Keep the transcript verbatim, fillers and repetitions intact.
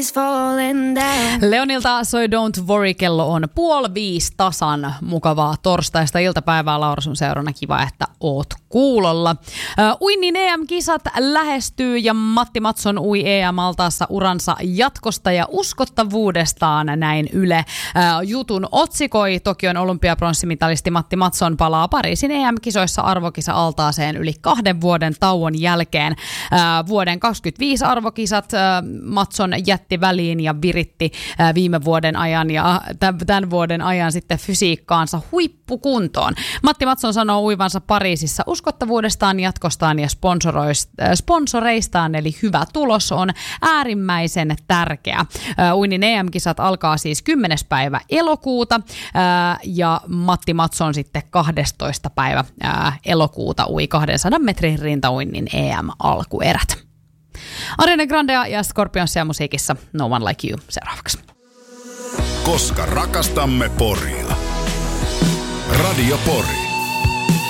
Leonilta soi Don't Worry, kello on puoli viisi tasan. Mukavaa torstaista iltapäivää, Laura, sun seurana. Kiva, että oot kuulolla. Uh, uinnin E M-kisat lähestyy ja Matti Matson ui E M-altaassa uransa jatkosta ja uskottavuudestaan, näin Yle. Uh, jutun otsikoi. Tokion olympiapronssimitalisti Matti Matson palaa Pariisin E M-kisoissa arvokisa-altaaseen yli kahden vuoden tauon jälkeen. Uh, vuoden kaksikymmentäviisi arvokisat uh, Matson jätti väliin ja viritti ää, viime vuoden ajan ja tämän vuoden ajan sitten fysiikkaansa huippukuntoon. Matti Matson sanoo uivansa Pariisissa uskottavuudestaan, jatkostaan ja sponsoreistaan, eli hyvä tulos on äärimmäisen tärkeä. Ää, uinnin E M-kisat alkaa siis kymmenes päivä elokuuta ää, ja Matti Matson sitten kahdestoista päivä ää, elokuuta ui kahdensadan metrin rintauinnin E M-alkuerät. Ariana Grandea ja Scorpionsia musiikissa No One Like You seuraavaksi. Koska rakastamme Poria. Radio Pori.